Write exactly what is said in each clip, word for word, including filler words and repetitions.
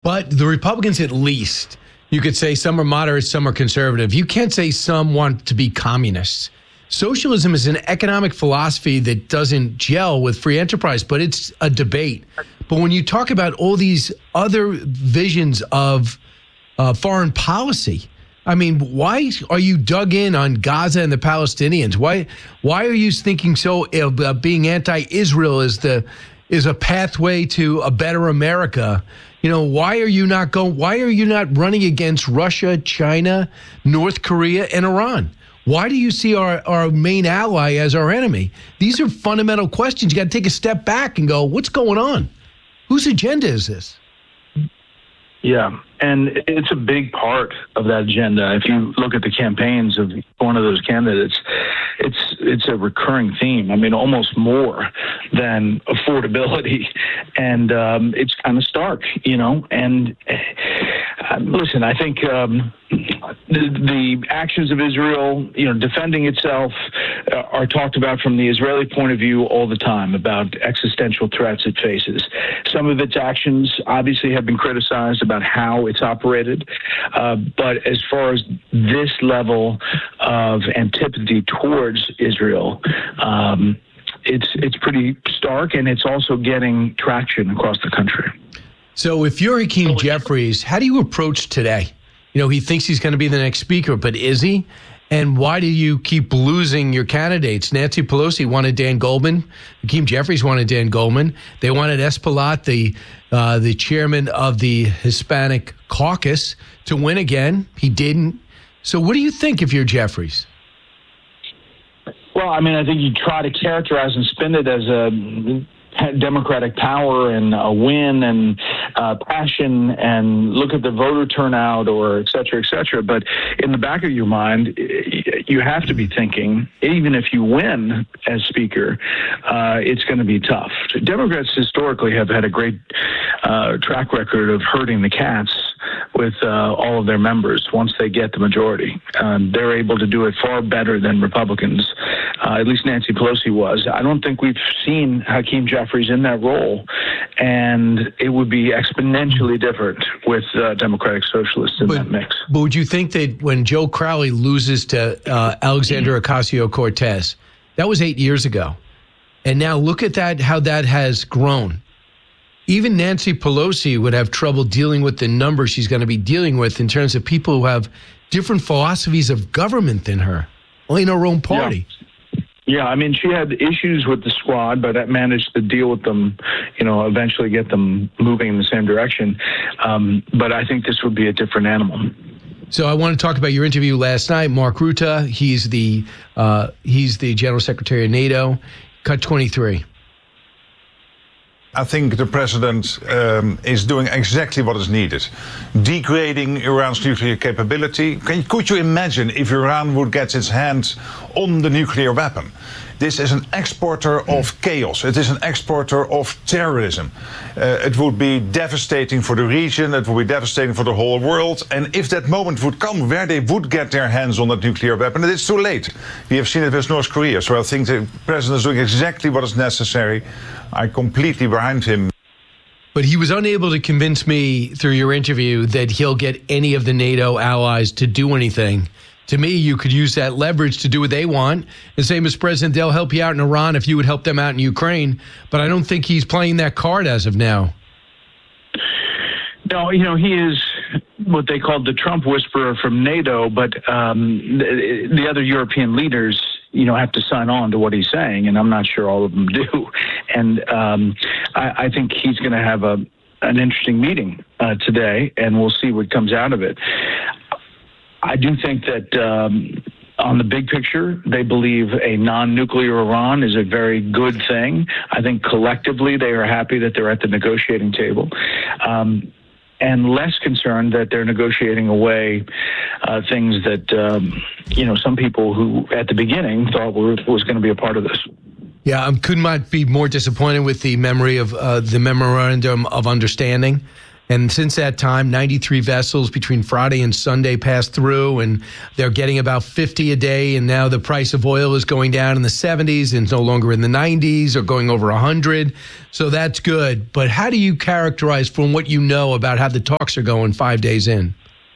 But the Republicans, at least, you could say some are moderate, some are conservative. You can't say some want to be communists. Socialism is an economic philosophy that doesn't gel with free enterprise, but it's a debate. But when you talk about all these other visions of uh, foreign policy, I mean, why are you dug in on Gaza and the Palestinians? Why why are you thinking so uh, being anti-Israel is the is a pathway to a better America? You know, why are you not going? Why are you not running against Russia, China, North Korea, and Iran? Why do you see our, our main ally as our enemy? These are fundamental questions. You got to take a step back and go, what's going on? Whose agenda is this? Yeah, and it's a big part of that agenda. If you look at the campaigns of one of those candidates, it's it's a recurring theme. I mean, almost more than affordability, and um, it's kind of stark, you know. And uh, listen, I think um, the, the actions of Israel, you know, defending itself, uh, are talked about from the Israeli point of view all the time about existential threats it faces. Some of its actions obviously have been criticized about how it's operated, uh, but as far as this level of antipathy towards Israel, um, it's it's pretty stark, and it's also getting traction across the country. So if you're Hakeem Jeffries, how do you approach today? You know, he thinks he's going to be the next speaker, but is he? And why do you keep losing your candidates? Nancy Pelosi wanted Dan Goldman. Hakeem Jeffries wanted Dan Goldman. They wanted Espaillat, the uh, the chairman of the Hispanic caucus, to win again. He didn't. So what do you think if you're Jeffries? Well, I mean, I think you try to characterize and spin it as a Democratic power and a win and uh, passion and look at the voter turnout or et cetera, et cetera. But in the back of your mind, you have to be thinking, even if you win as speaker, uh, it's going to be tough. Democrats historically have had a great uh, track record of herding the cats with uh, all of their members once they get the majority. Um, they're able to do it far better than Republicans, uh, at least Nancy Pelosi was. I don't think we've seen Hakeem Jeffries in that role, and it would be exponentially different with uh, Democratic Socialists in but, that mix. But would you think that when Joe Crowley loses to uh, Alexandria Ocasio-Cortez, that was eight years ago, and now look at that, how that has grown. Even Nancy Pelosi would have trouble dealing with the numbers she's going to be dealing with in terms of people who have different philosophies of government than her, in her own party. Yeah. Yeah, I mean, she had issues with the squad, but that managed to deal with them, you know, eventually get them moving in the same direction. Um, but I think this would be a different animal. So I want to talk about your interview last night. Mark Rutte, he's the uh, he's the General Secretary of NATO. Cut twenty-three. I think the president um, is doing exactly what is needed. Degrading Iran's nuclear capability. Can, could you imagine if Iran would get its hands on the nuclear weapon? This is an exporter of chaos. It is an exporter of terrorism. Uh, it would be devastating for the region. It would be devastating for the whole world. And if that moment would come where they would get their hands on that nuclear weapon, it is too late. We have seen it with North Korea. So I think the president is doing exactly what is necessary. I completely behind him. But he was unable to convince me through your interview that he'll get any of the NATO allies to do anything. To me, you could use that leverage to do what they want. And say, Mister President, they'll help you out in Iran if you would help them out in Ukraine. But I don't think he's playing that card as of now. No, you know, he is what they called the Trump whisperer from NATO, but um, the, the other European leaders, you know, have to sign on to what he's saying, and I'm not sure all of them do. And um, I, I think he's going to have a an interesting meeting uh, today, and we'll see what comes out of it. I do think that um, on the big picture, they believe a non-nuclear Iran is a very good thing. I think collectively they are happy that they're at the negotiating table. Um, and less concerned that they're negotiating away uh, things that, um, you know, some people who at the beginning thought were, was going to be a part of this. Yeah, I could not be more disappointed with the memory of uh, the memorandum of understanding. And since that time, ninety-three vessels between Friday and Sunday passed through, and they're getting about fifty a day. And now the price of oil is going down in the seventies and it's no longer in the nineties or going over one hundred. So that's good. But how do you characterize from what you know about how the talks are going five days in?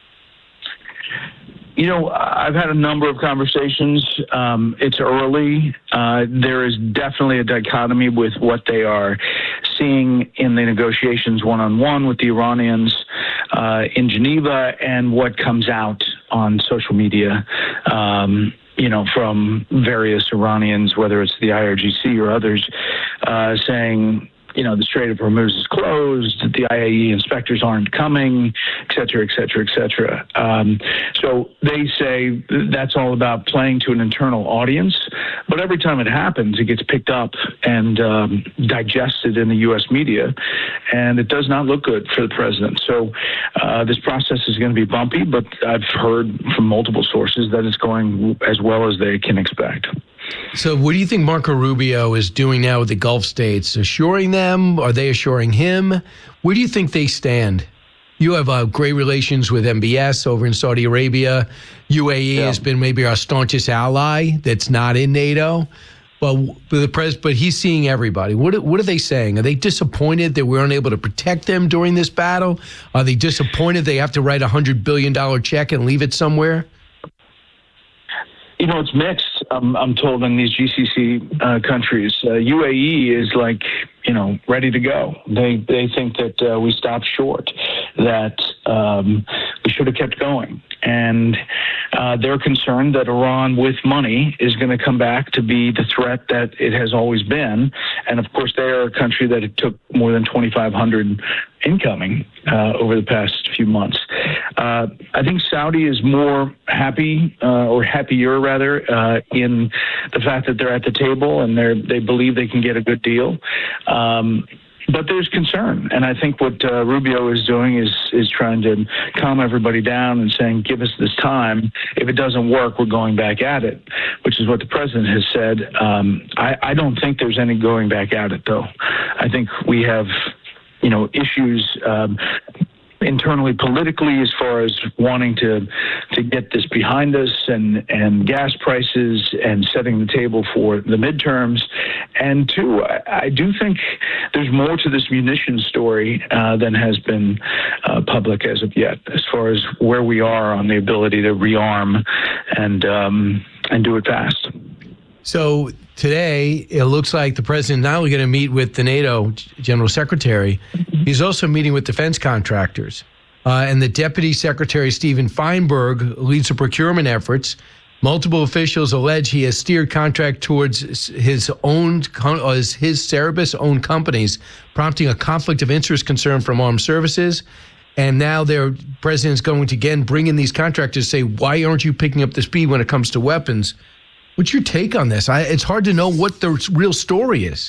You know, I've had a number of conversations. Um, it's early. Uh, there is definitely a dichotomy with what they are seeing in the negotiations one-on-one with the Iranians uh, in Geneva and what comes out on social media, um, you know, from various Iranians, whether it's the I R G C or others, uh, saying, you know, the Strait of Hormuz is closed, the I A E inspectors aren't coming, et cetera, et cetera, et cetera. Um, so they say that's all about playing to an internal audience. But every time it happens, it gets picked up and um, digested in the U S media. And it does not look good for the president. So uh, this process is going to be bumpy, but I've heard from multiple sources that it's going as well as they can expect. So what do you think Marco Rubio is doing now with the Gulf states? Assuring them? Are they assuring him? Where do you think they stand? You have uh, great relations with M B S over in Saudi Arabia. U A E yeah. has been maybe our staunchest ally that's not in NATO. But the pres, but he's seeing everybody. What what are they saying? Are they disappointed that we're unable to protect them during this battle? Are they disappointed they have to write a one hundred billion dollars check and leave it somewhere? You know, it's mixed. Um, I'm told in these G C C uh, countries, uh, U A E is like, you know, ready to go. They they think that uh, we stopped short, that um, we should have kept going. And uh, they're concerned that Iran, with money, is going to come back to be the threat that it has always been. And, of course, they are a country that it took more than twenty-five hundred incoming uh, over the past few months. Uh, I think Saudi is more happy, uh, or happier, rather, uh, in the fact that they're at the table and they they believe they can get a good deal. Um, But there's concern, and I think what uh, Rubio is doing is is trying to calm everybody down and saying, give us this time. If it doesn't work, we're going back at it, which is what the president has said. Um, I, I don't think there's any going back at it, though. I think we have, you know, issues um, internally, politically, as far as wanting to to get this behind us, and and gas prices, and setting the table for the midterms. And two, I, I do think there's more to this munitions story uh, than has been uh, public as of yet, as far as where we are on the ability to rearm and um, and do it fast. So today, it looks like the president not only going to meet with the NATO General Secretary, he's also meeting with defense contractors. Uh, and the Deputy Secretary, Stephen Feinberg, leads the procurement efforts. Multiple officials allege he has steered contract towards his own, his Cerebus-owned companies, prompting a conflict of interest concern from armed services. And now their president's going to again bring in these contractors, say, why aren't you picking up the speed when it comes to weapons? What's your take on this? I, it's hard to know what the real story is.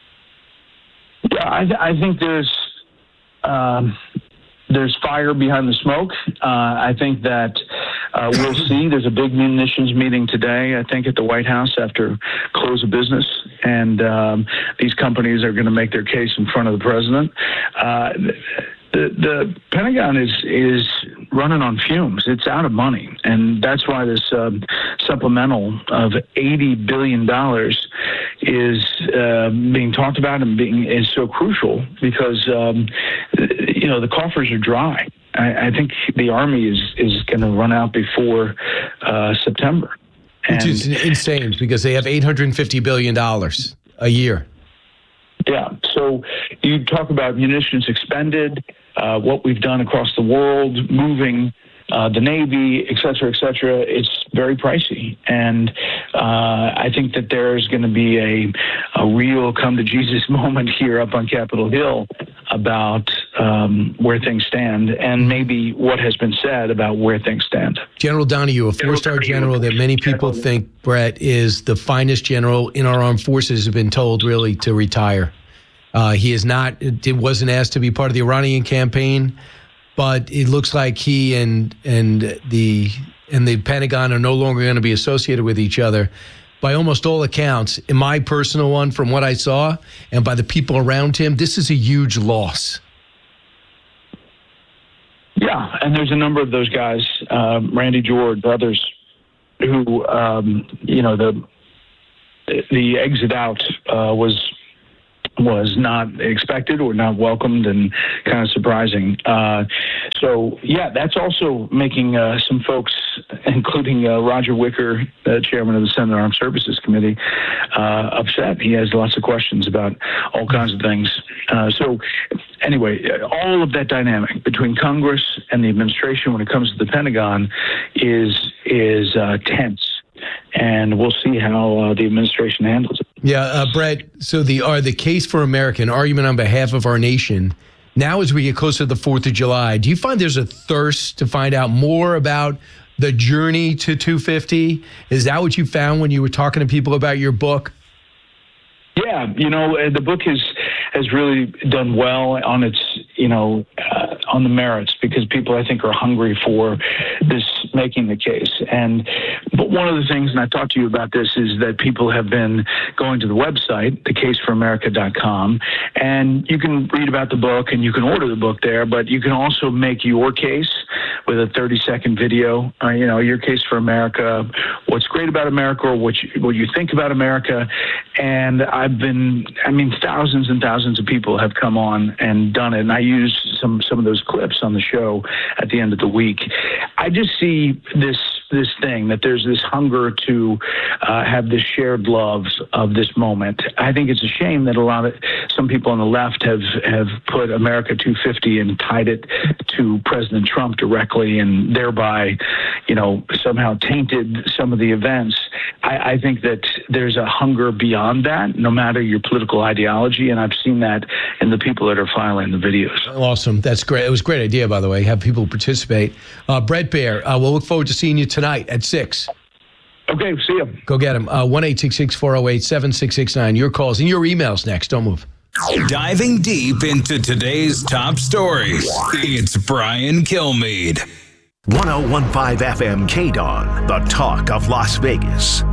Yeah, I, th- I think there's um, there's fire behind the smoke. Uh, I think that uh, we'll see. There's a big munitions meeting today, I think, at the White House after close of business, and um, these companies are going to make their case in front of the president. Uh, The, the Pentagon is is running on fumes. It's out of money, and that's why this um, supplemental of eighty billion dollars is uh, being talked about and being is so crucial, because um, you know the coffers are dry. I, I think the Army is is going to run out before uh, September, which is insane because they have eight hundred fifty billion dollars a year. Yeah. So you talk about munitions expended, uh, what we've done across the world, moving uh, the Navy, et cetera, et cetera. It's very pricey. And uh, I think that there's going to be a, a real come to Jesus moment here up on Capitol Hill about um, where things stand, and maybe what has been said about where things stand. General Donahue, a four-star general that many people think, Brett, is the finest general in our armed forces, have been told really to retire. Uh, he is not, it wasn't asked to be part of the Iranian campaign, but it looks like he and and the and the Pentagon are no longer going to be associated with each other. By almost all accounts, in my personal one, from what I saw, and by the people around him, this is a huge loss. Yeah, and there's a number of those guys, um, Randy George, others, who, um, you know, the the exit out uh, was was not expected or not welcomed and kind of surprising. Uh, so, yeah, that's also making uh, some folks, including uh, Roger Wicker, uh, chairman of the Senate Armed Services Committee, uh, upset. He has lots of questions about all kinds of things. Uh, so, anyway, all of that dynamic between Congress and the administration when it comes to the Pentagon is is uh, tense. And we'll see how uh, the administration handles it. Yeah, uh, Brett, so the uh, the case for America, an argument on behalf of our nation, now as we get closer to the fourth of July, do you find there's a thirst to find out more about the journey to two fifty? Is that what you found when you were talking to people about your book? Yeah, you know, the book has has really done well on its, you know, uh, on the merits, because people, I think, are hungry for this making the case. And but one of the things, and I talked to you about this, is that people have been going to the website, the case for america dot com, and you can read about the book and you can order the book there, but you can also make your case with a thirty second video, uh, you know, your case for America, what's great about America, or what you, what you think about America. And I've been, I mean, thousands and thousands of people have come on and done it. And I use some, some of those clips on the show at the end of the week. I just see this, this thing that there's this hunger to uh, have this shared love of this moment. I think it's a shame that a lot of, some people on the left have, have put America two fifty and tied it to President Trump directly, and thereby, you know, somehow tainted some of the events. I, I think that there's a hunger beyond that, no matter your political ideology, and I've seen that in the people that are filing the videos. Awesome. That's great. It was a great idea, by the way, have people participate. Uh, Bret Baier, uh, we'll look forward to seeing you tonight at six. Okay, see you. Go get him. Uh, one eight six six, four oh eight, seven six six nine. Your calls and your emails next. Don't move. Diving deep into today's top stories, it's Brian Kilmeade. one oh one point five F M K D O N, the talk of Las Vegas.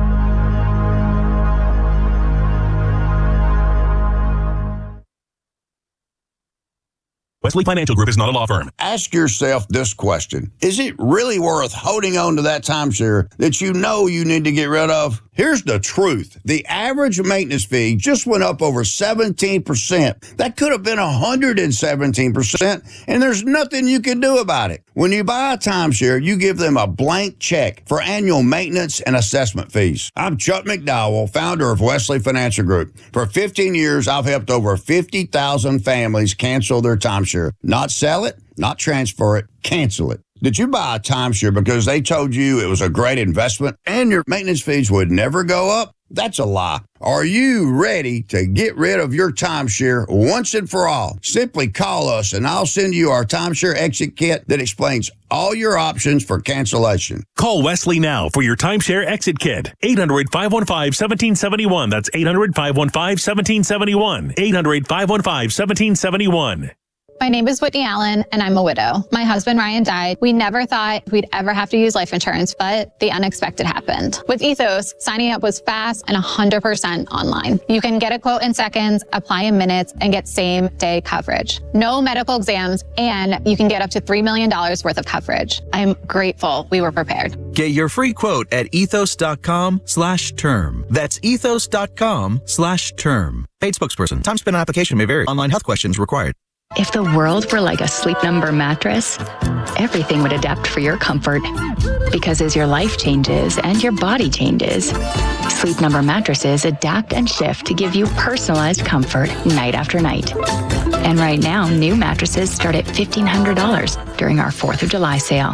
Wesley Financial Group is not a law firm. Ask yourself this question. Is it really worth holding on to that timeshare that you know you need to get rid of? Here's the truth. The average maintenance fee just went up over seventeen percent. That could have been one hundred seventeen percent, and there's nothing you can do about it. When you buy a timeshare, you give them a blank check for annual maintenance and assessment fees. I'm Chuck McDowell, founder of Wesley Financial Group. For fifteen years, I've helped over fifty thousand families cancel their timeshare. Not sell it, not transfer it, cancel it. Did you buy a timeshare because they told you it was a great investment and your maintenance fees would never go up? That's a lie. Are you ready to get rid of your timeshare once and for all? Simply call us and I'll send you our timeshare exit kit that explains all your options for cancellation. Call Wesley now for your timeshare exit kit. eight hundred, five one five, one seven seven one. That's eight hundred, five one five, one seven seven one. eight hundred, five one five, one seven seven one. My name is Whitney Allen, and I'm a widow. My husband, Ryan, died. We never thought we'd ever have to use life insurance, but the unexpected happened. With Ethos, signing up was fast and one hundred percent online. You can get a quote in seconds, apply in minutes, and get same-day coverage. No medical exams, and you can get up to three million dollars worth of coverage. I'm grateful we were prepared. Get your free quote at ethos.com slash term. That's ethos.com slash term. Paid spokesperson. Time spent on application may vary. Online health questions required. If the world were like a Sleep Number mattress, everything would adapt for your comfort. Because as your life changes and your body changes, Sleep Number mattresses adapt and shift to give you personalized comfort night after night. And right now, new mattresses start at fifteen hundred dollars during our fourth of July sale.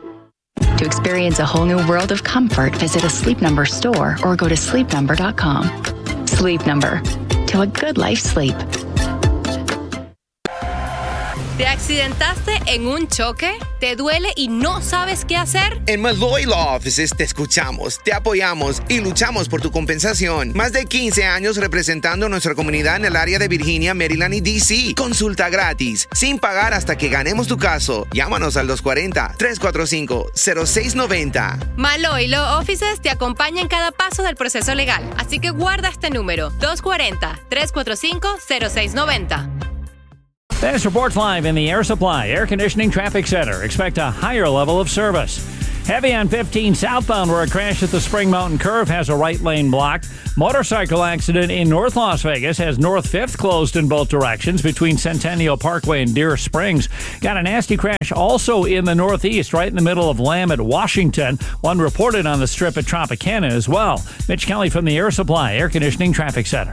To experience a whole new world of comfort, visit a Sleep Number store or go to sleep number dot com. Sleep Number. To a good life sleep. ¿Te accidentaste en un choque? ¿Te duele y no sabes qué hacer? En Malloy Law Offices te escuchamos, te apoyamos y luchamos por tu compensación. Más de quince años representando a nuestra comunidad en el área de Virginia, Maryland y D C. Consulta gratis, sin pagar hasta que ganemos tu caso. Llámanos al dos cuatro cero, tres cuatro cinco, cero seis nueve cero. Malloy Law Offices te acompaña en cada paso del proceso legal. Así que guarda este número, dos cuatro cero, tres cuatro cinco, cero seis nueve cero. This reports live in the Air Supply Air Conditioning Traffic Center. Expect a higher level of service. Heavy on fifteen southbound where a crash at the Spring Mountain Curve has a right lane blocked. Motorcycle accident in North Las Vegas has North fifth closed in both directions between Centennial Parkway and Deer Springs. Got a nasty crash also in the northeast, right in the middle of Lamb at Washington. One reported on the strip at Tropicana as well. Mitch Kelly from the Air Supply Air Conditioning Traffic Center.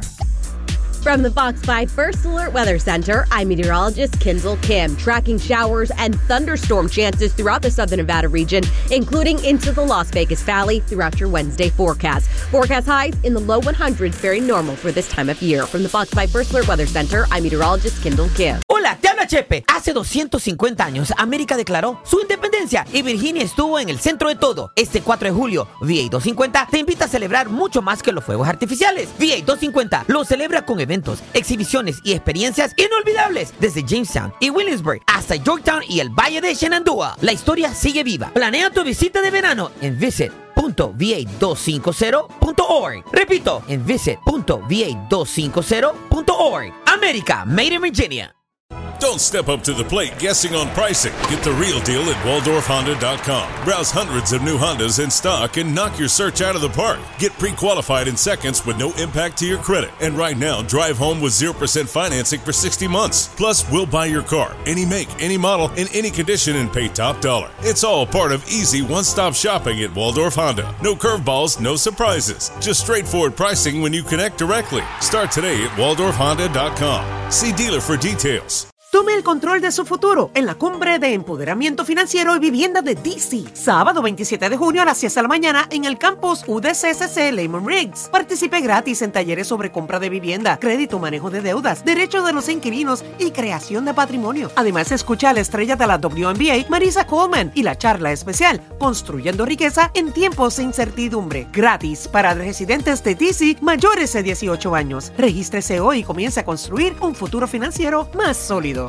From the Fox five First Alert Weather Center, I'm meteorologist Kinzel Kim, tracking showers and thunderstorm chances throughout the southern Nevada region, including into the Las Vegas Valley throughout your Wednesday forecast. Forecast highs in the low one hundreds, very normal for this time of year. From the Fox five First Alert Weather Center, I'm meteorologist Kinzel Kim. Hola, te habla Chepe. Hace doscientos cincuenta años, América declaró su independencia y Virginia estuvo en el centro de todo. Este cuatro de julio, V A doscientos cincuenta te invita a celebrar mucho más que los fuegos artificiales. V A doscientos cincuenta lo celebra con eventos, exhibiciones y experiencias inolvidables desde Jamestown y Williamsburg hasta Yorktown y el Valle de Shenandoah. La historia sigue viva. Planea tu visita de verano en visit punto v a doscientos cincuenta punto org. Repito, en visit punto v a doscientos cincuenta punto org. América, made in Virginia. Don't step up to the plate guessing on pricing. Get the real deal at Waldorf Honda dot com. Browse hundreds of new Hondas in stock and knock your search out of the park. Get pre-qualified in seconds with no impact to your credit. And right now, drive home with zero percent financing for sixty months. Plus, we'll buy your car, any make, any model, in any condition, and pay top dollar. It's all part of easy one-stop shopping at Waldorf Honda. No curveballs, no surprises. Just straightforward pricing when you connect directly. Start today at Waldorf Honda dot com. See dealer for details. Tome el control de su futuro en la Cumbre de Empoderamiento Financiero y Vivienda de D C. Sábado veintisiete de junio a las seis de la mañana en el campus U D C C C Lehman Riggs. Participe gratis en talleres sobre compra de vivienda, crédito, manejo de deudas, derechos de los inquilinos y creación de patrimonio. Además, escucha a la estrella de la W N B A, Marisa Coleman, y la charla especial Construyendo Riqueza en Tiempos de Incertidumbre. Gratis para residentes de D C mayores de dieciocho años. Regístrese hoy y comience a construir un futuro financiero más sólido.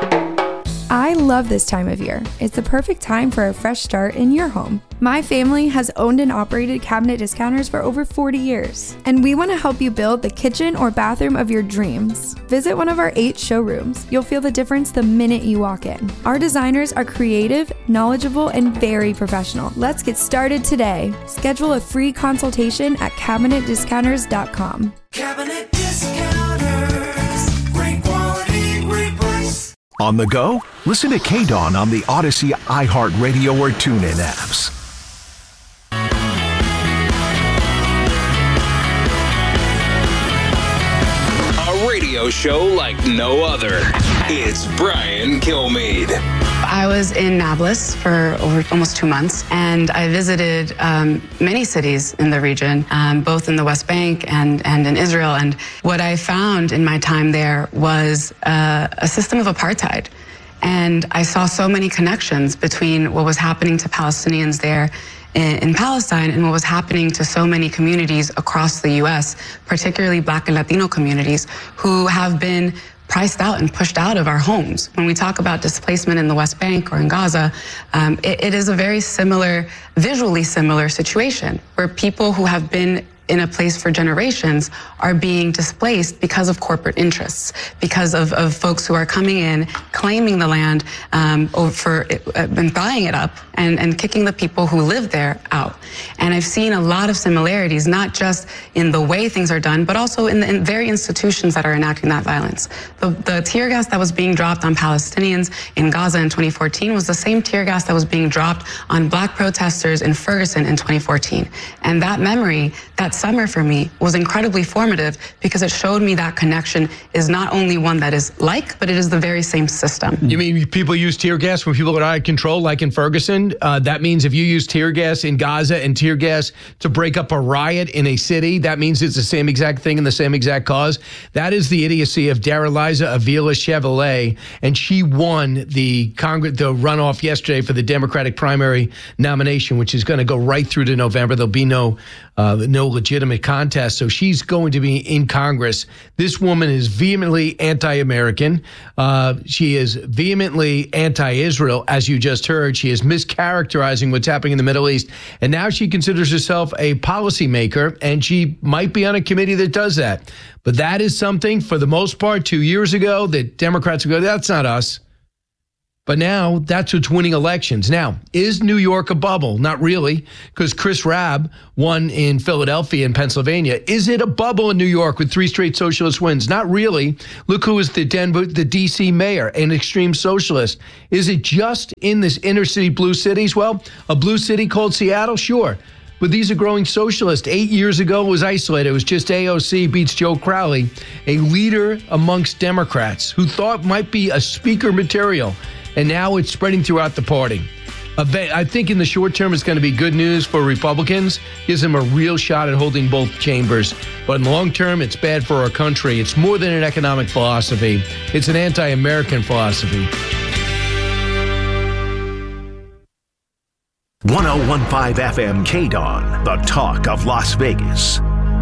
I love this time of year. It's the perfect time for a fresh start in your home. My family has owned and operated Cabinet Discounters for over forty years, and we want to help you build the kitchen or bathroom of your dreams. Visit one of our eight showrooms. You'll feel the difference the minute you walk in. Our designers are creative, knowledgeable, and very professional. Let's get started today. Schedule a free consultation at cabinet discounters dot com. Cabinet Discounters. Great quality, great price. On the go? Listen to K-Dawn on the Odyssey, iHeartRadio, or TuneIn apps. A radio show like no other. It's Brian Kilmeade. I was in Nablus for over almost two months, and I visited um, many cities in the region, um, both in the West Bank and, and in Israel. And what I found in my time there was uh, a system of apartheid. And I saw so many connections between what was happening to Palestinians there in, in Palestine and what was happening to so many communities across the U S, particularly Black and Latino communities, who have been priced out and pushed out of our homes. When we talk about displacement in the West Bank or in Gaza, um, it, it is a very similar, visually similar situation where people who have been in a place for generations are being displaced because of corporate interests, because of, of folks who are coming in, claiming the land um, for uh, and buying it up and, and kicking the people who live there out. And I've seen a lot of similarities, not just in the way things are done, but also in the in very institutions that are enacting that violence. The, the tear gas that was being dropped on Palestinians in Gaza in twenty fourteen was the same tear gas that was being dropped on Black protesters in Ferguson in twenty fourteen. And that memory, that summer for me was incredibly formative because it showed me that connection is not only one that is like, but it is the very same system. You mean people use tear gas when people are out of control, like in Ferguson? Uh, that means if you use tear gas in Gaza and tear gas to break up a riot in a city, that means it's the same exact thing and the same exact cause. That is the idiocy of Daraliza Avila Chevrolet, and she won the Congress, the runoff yesterday for the Democratic primary nomination, which is going to go right through to November. There'll be no, uh, no legitimate contest, so she's going to be in Congress. This woman is vehemently anti-American. Uh, she is vehemently anti-Israel, as you just heard. She is mischaracterizing what's happening in the Middle East, and now she considers herself a policymaker, and she might be on a committee that does that. But that is something, for the most part, two years ago, that Democrats would go, that's not us. But now that's what's winning elections. Now, is New York a bubble? Not really, because Chris Rabb won in Philadelphia and Pennsylvania. Is it a bubble in New York with three straight socialist wins? Not really. Look who is the Denver, the D C mayor, an extreme socialist. Is it just in this inner city blue cities? Well, a blue city called Seattle, sure. But these are growing socialists. Eight years ago, it was isolated. It was just A O C beats Joe Crowley, a leader amongst Democrats who thought might be a speaker material. And now it's spreading throughout the party. I think in the short term, it's going to be good news for Republicans. Gives them a real shot at holding both chambers. But in the long term, it's bad for our country. It's more than an economic philosophy. It's an anti-American philosophy. one oh one point five F M K D O N, the talk of Las Vegas.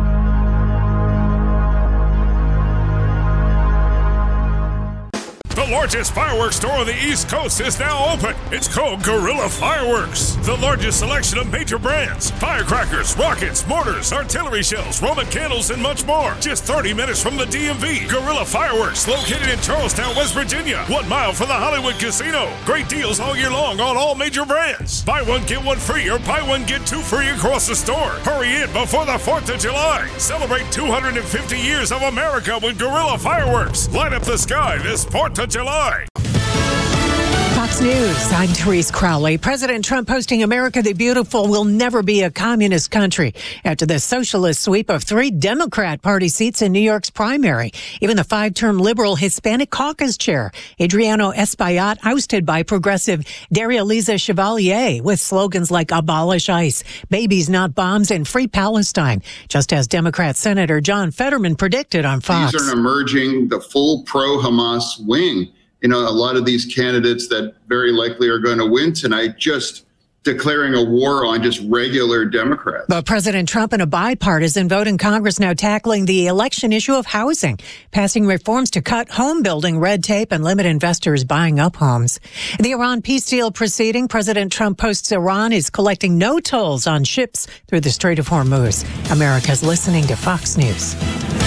The largest fireworks store on the East Coast is now open. It's called Guerrilla Fireworks. The largest selection of major brands, firecrackers, rockets, mortars, artillery shells, Roman candles, and much more. Just thirty minutes from the D M V. Guerrilla Fireworks, located in Charlestown, West Virginia. One mile from the Hollywood Casino. Great deals all year long on all major brands. Buy one, get one free, or buy one, get two free across the store. Hurry in before the fourth of July. Celebrate two hundred fifty years of America with Guerrilla Fireworks. Light up the sky this fourth of July. Fox News, I'm Therese Crowley. President Trump posting America the Beautiful will never be a communist country after the socialist sweep of three Democrat Party seats in New York's primary. Even the five-term liberal Hispanic caucus chair, Adriano Espaillat, ousted by progressive Daria Liza Chevalier with slogans like abolish ICE, babies not bombs, and free Palestine, just as Democrat Senator John Fetterman predicted on Fox. These are emerging the full pro-Hamas wing. You know, a lot of these candidates that very likely are going to win tonight just declaring a war on just regular Democrats. But President Trump in a bipartisan vote in Congress now tackling the election issue of housing, passing reforms to cut home building red tape and limit investors buying up homes. The Iran peace deal proceeding, President Trump posts Iran is collecting no tolls on ships through the Strait of Hormuz. America's listening to Fox News.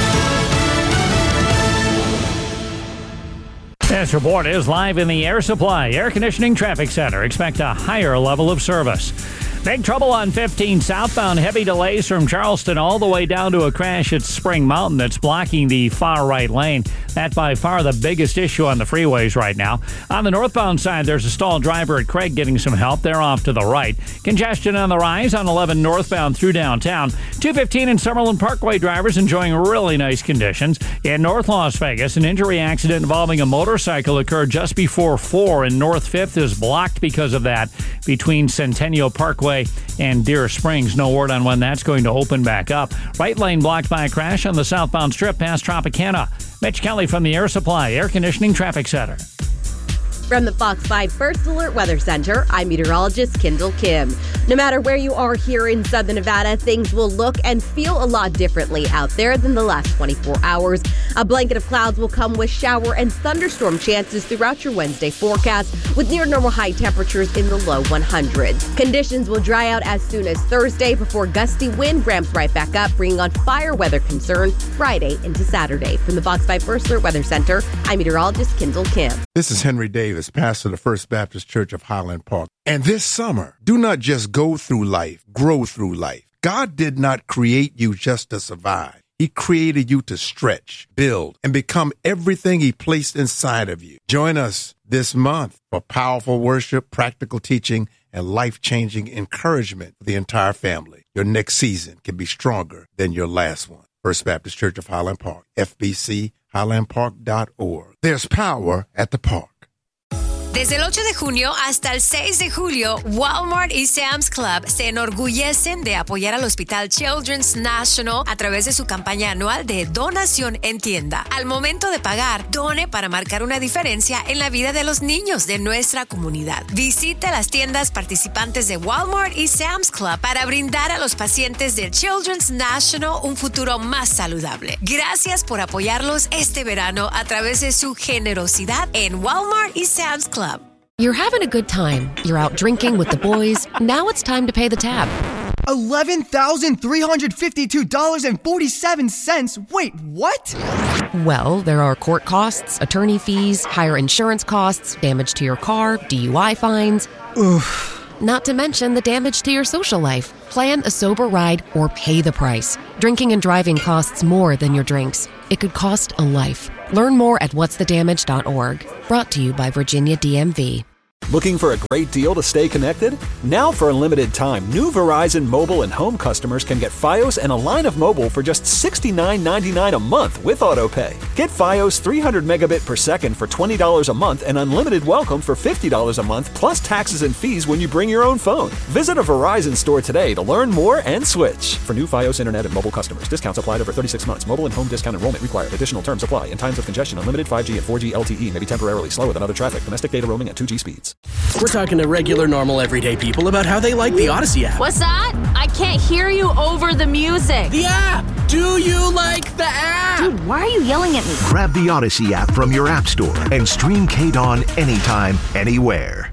This report is live in the Air Supply Air Conditioning Traffic Center. Expect a higher level of service. Big trouble on fifteen southbound. Heavy delays from Charleston all the way down to a crash at Spring Mountain that's blocking the far right lane. That by far the biggest issue on the freeways right now. On the northbound side, there's a stalled driver at Craig getting some help. They're off to the right. Congestion on the rise on eleven northbound through downtown. two fifteen and Summerlin Parkway drivers enjoying really nice conditions. In North Las Vegas, an injury accident involving a motorcycle occurred just before four, and North fifth is blocked because of that between Centennial Parkway and Deer Springs. No word on when that's going to open back up. Right lane blocked by a crash on the southbound strip past Tropicana. Mitch Kelly from the Air Supply Air Conditioning Traffic Center. From the Fox five First Alert Weather Center, I'm meteorologist Kendall Kim. No matter where you are here in Southern Nevada, things will look and feel a lot differently out there than the last twenty-four hours. A blanket of clouds will come with shower and thunderstorm chances throughout your Wednesday forecast, with near normal high temperatures in the low hundreds. Conditions will dry out as soon as Thursday before gusty wind ramps right back up, bringing on fire weather concerns Friday into Saturday. From the Fox five First Alert Weather Center, I'm meteorologist Kendall Kim. This is Henry Davis, pastor of the First Baptist Church of Highland Park. And this summer, do not just go through life, grow through life. God did not create you just to survive. He created you to stretch, build, and become everything He placed inside of you. Join us this month for powerful worship, practical teaching, and life-changing encouragement for the entire family. Your next season can be stronger than your last one. First Baptist Church of Highland Park, F B C highland park dot org. There's power at the park. Desde el ocho de junio hasta el seis de julio, Walmart y Sam's Club se enorgullecen de apoyar al Hospital Children's National a través de su campaña anual de donación en tienda. Al momento de pagar, done para marcar una diferencia en la vida de los niños de nuestra comunidad. Visite las tiendas participantes de Walmart y Sam's Club para brindar a los pacientes del Children's National un futuro más saludable. Gracias por apoyarlos este verano a través de su generosidad en Walmart y Sam's Club. You're having a good time. You're out drinking with the boys. Now it's time to pay the tab. eleven thousand three hundred fifty-two dollars and forty-seven cents. Wait, what? Well, there are court costs, attorney fees, higher insurance costs, damage to your car, D U I fines. Oof. Not to mention the damage to your social life. Plan a sober ride or pay the price. Drinking and driving costs more than your drinks. It could cost a life. Learn more at whats the damage dot org. Brought to you by Virginia D M V. Looking for a great deal to stay connected? Now for a limited time, new Verizon mobile and home customers can get Fios and a line of mobile for just sixty-nine ninety-nine a month with AutoPay. Get Fios three hundred megabit per second for twenty dollars a month and unlimited welcome for fifty dollars a month plus taxes and fees when you bring your own phone. Visit a Verizon store today to learn more and switch. For new Fios internet and mobile customers, discounts applied over thirty-six months. Mobile and home discount enrollment required. Additional terms apply. In times of congestion, unlimited five G and four G L T E may be temporarily slower than other traffic. Domestic data roaming at two G speeds. We're talking to regular, normal, everyday people about how they like the Odyssey app. What's that? I can't hear you over the music. The app! Do you like the app? Dude, why are you yelling at me? Grab the Odyssey app from your app store and stream K-Dawn anytime, anywhere.